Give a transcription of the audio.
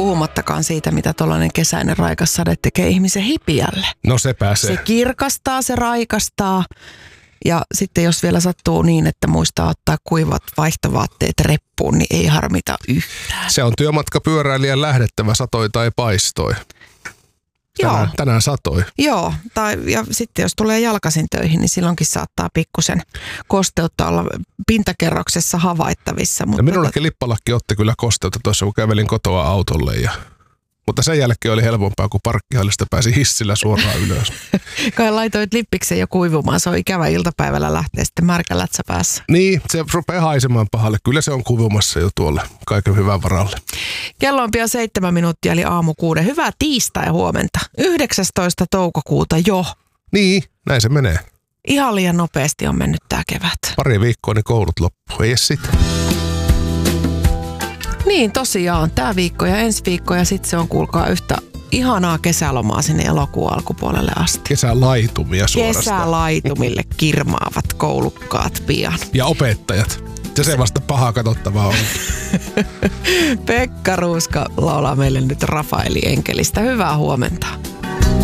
puhumattakaan siitä, mitä tuollainen kesäinen raikas sade tekee ihmisen hipiälle. No se pääsee. Se kirkastaa, se raikastaa. Ja sitten jos vielä sattuu niin, että muistaa ottaa kuivat vaihtovaatteet reppuun, niin ei harmita yhtään. Se on työmatkapyöräilijän lähdettävä, satoi tai paistoi. Tänään satoi. Joo, ja sitten jos tulee jalkaisin töihin, niin silloinkin saattaa pikkusen kosteutta olla pintakerroksessa havaittavissa. Mutta minullekin lippalakki otti kyllä kosteutta tuossa, kun kävelin kotoa autolle. Mutta sen jälkeen oli helpompaa, kun parkkihallista pääsi hissillä suoraan ylös. Kai laitoit lippiksen jo kuivumaan, se on ikävä iltapäivällä lähteä sitten märkä lätsä päässä. Niin, se rupeaa haisemaan pahalle. Kyllä se on kuivumassa jo tuolle kaiken hyvän varalle. Kello on pian 7 minuuttia, eli aamu 6. Hyvää tiistai huomenta. 19. toukokuuta jo. Niin, näin se menee. Ihan liian nopeasti on mennyt tää kevät. Pari viikkoa, niin koulut loppuu. Ei edes sitä. Niin, tosiaan. Tää viikko ja ensi viikko ja sitten se on, kuulkaa, yhtä ihanaa kesälomaa sinne elokuun alkupuolelle asti. Kesälaitumia suorastaan. Kesälaitumille kirmaavat koulukkaat pian. Ja opettajat. Se vasta pahaa katsottavaa on. Pekka Ruuska laulaa meille nyt Rafaeli Enkelistä. Hyvää huomenta.